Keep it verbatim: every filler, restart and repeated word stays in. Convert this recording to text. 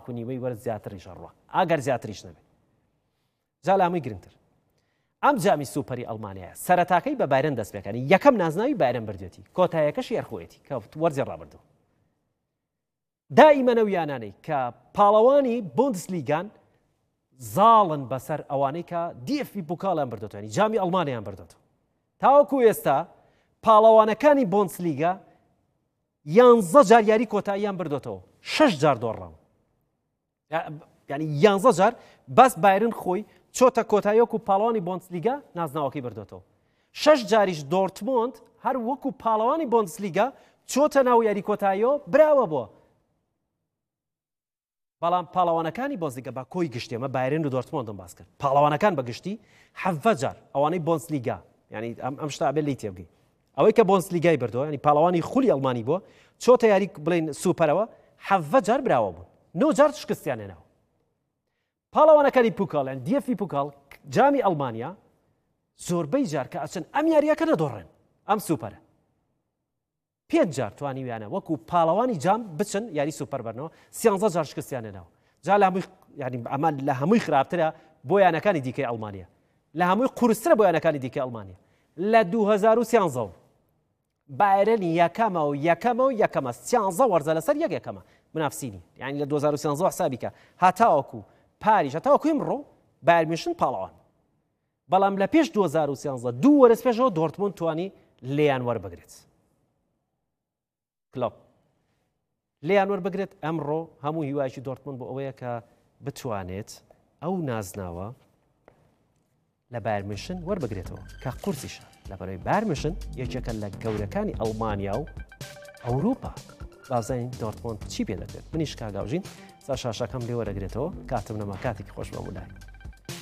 تاوەکو نیوەی وەرە زیاتریش ڕوە ئاگەر زیاتریش نەبێت جا لە هەمووی گرنگتر ئەم جامی سوپەری ئەڵمانیایە سەرەتاکەی بە بایرن دەست پێکانی یەکەم نازناوی بایرن بردوێتی کۆتاییەکەش یەرخۆیەتی کە وەرزی ڕابردووە دائیمەنە و یانانەی کە پاڵەوانی بوندسلیگان زاڵن بەسەر ئەوانەی کە دیفی بووکاڵیان بردوێتانی جامی ئەڵمانیان بردوێتەوە تاوەکو ئێستا پاڵەوانەکانی بوندسلیگا یانزە جار یاری کۆتاییان بردوێتەوە شەش جار دۆڕاون یعنی یانزە جار بەس بایرن خۆی چۆتە کۆتاییەک و پاڵەوانی بوندسلیگا نازناوەکەی بردوێتەوە شەش جاریش دۆرتمۆند هەر وەکو پاڵەوانی بوندسلیگا چۆتە ناو یاری کۆتاییەوە براوە بووە بەڵام پاڵەوانەکانی بۆنسلیگا بە کۆی گشتی ئەمە بایرن و دۆرتمۆندم باس کرد پاڵەوانەکان بەگشتی حەڤە جار ئەوانەی بوندسلیگا یعنی ئەم شتا ئەبێت لی تێبگەی ئەوەی کە بوندسلیگای بردەوە ینی پاڵەوانی خولی ئەڵمانی بووە چۆتە یاری بڵین سوپەرەوە حەڤە جار براوە بوون نۆ جار شکستیان هێناوە پاڵەوانەکانی پوکاڵ یان دیفی پوکاڵ جامی ئەڵمانیا زۆربەی جار کە ئەچن ئەم یاریەکە نەدۆڕێن ئەم سوپەرە پێنج جار توانی ویانە وەکو پاڵەوانی جام بچن یاری سوپەر بەرنەوە سیانزە جار شکستیان هێناوە جا لە هەمووی ینی ئەمە لە هەمووی خراپترە بۆ یانەکانی دیکەی ئەڵمانیا لە هەمووی قورسترە بۆ یانەکانی دیکەی ئەڵمانیا لە دوو هەزار و سیانزە بایرن یەکەمە و یەکەمە و یەکەمە سیانزە وەرزە لەسەر یەک یەکەمە منافسینی یعنی لە دوو هەزار و سیانزە حسابی کە هەتاوەکو پاریش هەتاوەکو ئێمڕۆ بایر میونخ پاڵەوان بەڵام لە پێش دوو هەزار و سیانزە دوو وەرز پێشەوە دۆرتموند توانی لێیان وەربگرێت کلۆب لێیان وەربگرێت ئەمڕۆ هەموو هیوایشی دۆرتموند بۆ ئەوەیە کە بتوانێت ئەو نازناوە لە بایر میونخ وەربگرێتەوە کە قورسیشە لەبەرەوەی بایر میونخ یەکێکە لە گەورەکانی ئەڵمانیا و ئەوروپا بازانین دۆرتموند چی پێ دەکرێت منیش کاگاوژین سا شاشەکەم لێ وەرەگرێتەوە کاتم نەما کاتێکی خۆش بە وڵای